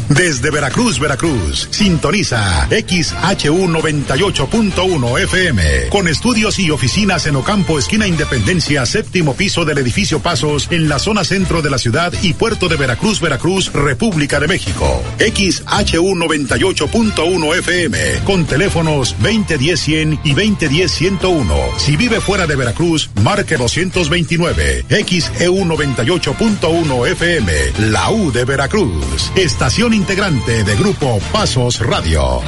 Desde Veracruz, Veracruz, sintoniza XHU 98.1 FM, con estudios y oficinas en Ocampo, esquina Independencia, séptimo piso del edificio Pasos, en la zona centro de la ciudad y puerto de Veracruz, Veracruz, República de México. XHU 98.1 FM, con teléfonos 2010-100 y 2010-101. Si vive fuera de Veracruz, marque 229. XEU 98.1 FM, la U de Veracruz, estación integrante de Grupo Pasos Radio.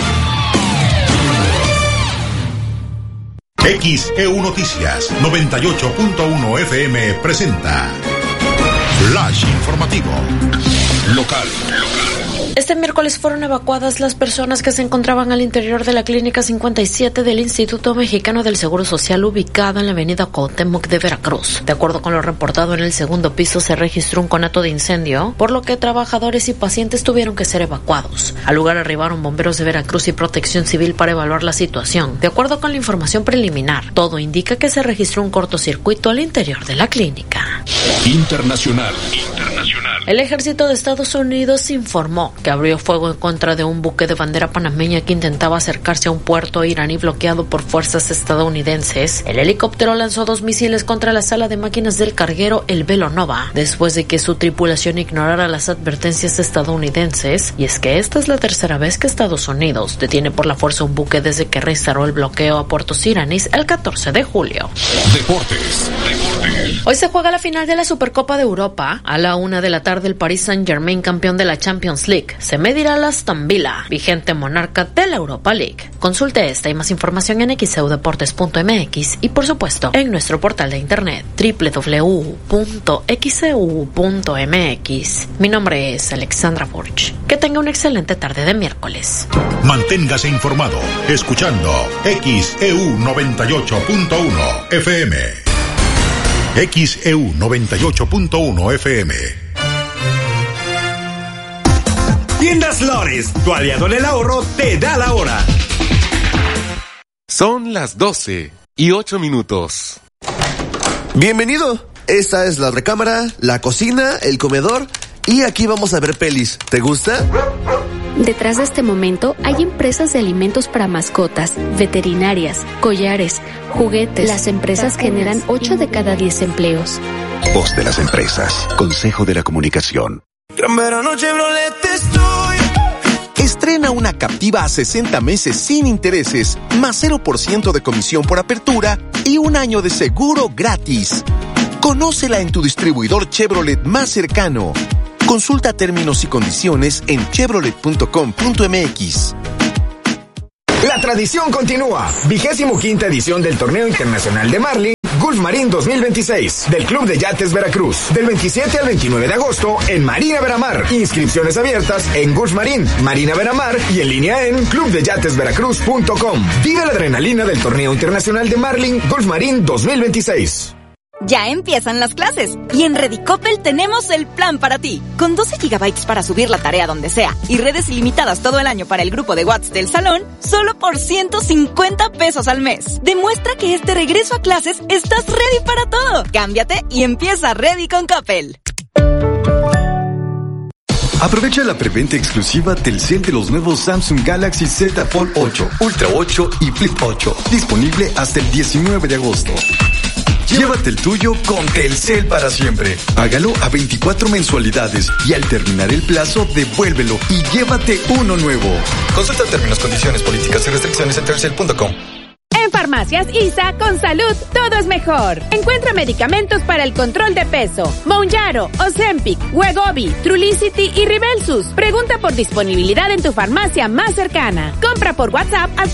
XEU Noticias 98.1 FM presenta Flash Informativo Local. Este miércoles fueron evacuadas las personas que se encontraban al interior de la Clínica 57 del Instituto Mexicano del Seguro Social, ubicada en la avenida Cuauhtémoc de Veracruz. De acuerdo con lo reportado, en el segundo piso se registró un conato de incendio, por lo que trabajadores y pacientes tuvieron que ser evacuados. Al lugar arribaron bomberos de Veracruz y Protección Civil para evaluar la situación. De acuerdo con la información preliminar, todo indica que se registró un cortocircuito al interior de la clínica. Internacional. El ejército de Estados Unidos informó que abrió fuego en contra de un buque de bandera panameña que intentaba acercarse a un puerto iraní bloqueado por fuerzas estadounidenses. El helicóptero lanzó 2 misiles contra la sala de máquinas del carguero El Velo Nova, después de que su tripulación ignorara las advertencias estadounidenses. Y es que esta es la tercera vez que Estados Unidos detiene por la fuerza un buque desde que reinstauró el bloqueo a puertos iraníes el 14 de julio. Deportes. Hoy se juega la final de la Supercopa de Europa. A la 1 de la tarde, el Paris Saint-Germain, campeón de la Champions League, se medirá al Aston Villa, vigente monarca de la Europa League. Consulte esta y más información en xeudeportes.mx y, por supuesto, en nuestro portal de internet www.xeu.mx. Mi nombre es Alexandra Burch. Que tenga una excelente tarde de miércoles. Manténgase informado escuchando XEU 98.1 FM. XEU 98.1 FM. Tiendas Lores, tu aliado en el ahorro, te da la hora. Son las 12:08. Bienvenido. Esta es la recámara, la cocina, el comedor y aquí vamos a ver pelis. ¿Te gusta? Detrás de este momento hay empresas de alimentos para mascotas, veterinarias, collares, juguetes. Las empresas generan 8 de cada 10 empleos. Voz de las empresas. Consejo de la Comunicación. Gran verano Chevrolet estoy. Estrena una Captiva a 60 meses sin intereses, más 0% de comisión por apertura y 1 año de seguro gratis. Conócela en tu distribuidor Chevrolet más cercano. Consulta términos y condiciones en chevrolet.com.mx. La tradición continúa. 25ª edición del Torneo Internacional de Marlin Gulf Marine 2026 del Club de Yates Veracruz, del 27 al 29 de agosto en Marina Veramar. Inscripciones abiertas en Gulf Marine, Marina Veramar y en línea en clubdeyatesveracruz.com. Vive la adrenalina del Torneo Internacional de Marlin Gulf Marine 2026. Ya empiezan las clases y en Redicopel tenemos el plan para ti. Con 12 GB para subir la tarea donde sea y redes ilimitadas todo el año para el grupo de WhatsApp del salón, solo por 150 pesos al mes. Demuestra que este regreso a clases estás ready para todo. Cámbiate y empieza Ready con Coppel. Aprovecha la preventa exclusiva Telcel de los nuevos Samsung Galaxy Z Fold 8, Ultra 8 y Flip 8. Disponible hasta el 19 de agosto. Llévate el tuyo con Telcel para siempre. Págalo a 24 mensualidades y al terminar el plazo, devuélvelo y llévate uno nuevo. Consulta términos, condiciones, políticas y restricciones en telcel.com. En Farmacias ISA, con salud, todo es mejor. Encuentra medicamentos para el control de peso. Mounjaro, Ozempic, Wegovy, Trulicity y Ribelsus. Pregunta por disponibilidad en tu farmacia más cercana. Compra por WhatsApp al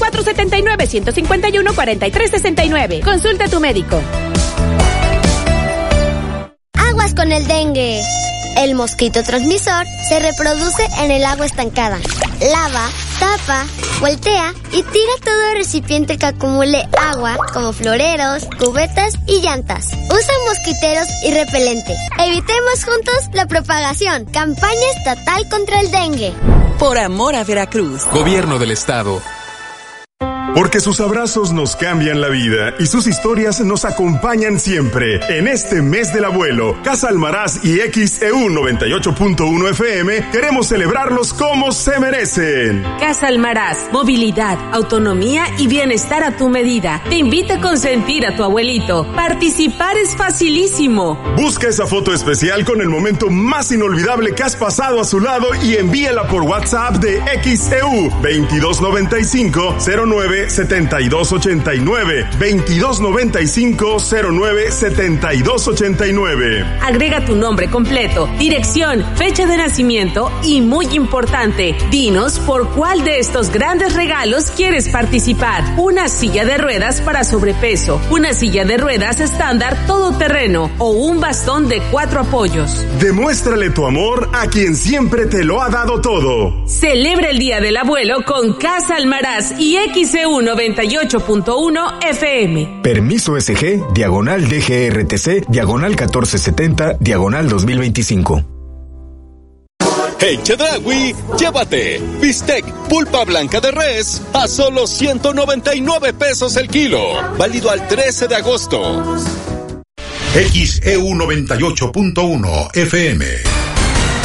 479-151-4369. Consulta a tu médico. Aguas con el dengue. El mosquito transmisor se reproduce en el agua estancada. Lava, tapa, voltea y tira todo recipiente que acumule agua, como floreros, cubetas y llantas. Usa mosquiteros y repelente. Evitemos juntos la propagación. Campaña estatal contra el dengue. Por amor a Veracruz. Gobierno del Estado. Porque sus abrazos nos cambian la vida y sus historias nos acompañan siempre. En este mes del abuelo, Casa Almaraz y XEU 98.1 FM queremos celebrarlos como se merecen. Casa Almaraz, movilidad, autonomía y bienestar a tu medida. Te invita a consentir a tu abuelito. Participar es facilísimo. Busca esa foto especial con el momento más inolvidable que has pasado a su lado y envíala por WhatsApp de XEU 2295-09-7289 2295-09-7289. Agrega tu nombre completo, dirección, fecha de nacimiento y, muy importante, dinos por cuál de estos grandes regalos quieres participar. Una silla de ruedas para sobrepeso, una silla de ruedas estándar todoterreno o un bastón de 4 apoyos. Demuéstrale tu amor a quien siempre te lo ha dado todo. Celebra el Día del Abuelo con Casa Almaraz y XEU 98.1 FM. Permiso SG, diagonal DGRTC, diagonal 1470, diagonal 2025. En Chedraui, llévate bistec pulpa blanca de res a solo 199 pesos el kilo. Válido al 13 de agosto. XEU 98.1 FM.